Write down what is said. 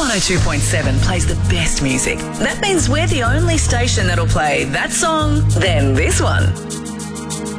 102.7 plays the best music. That means we're the only station that'll play that song, then this one.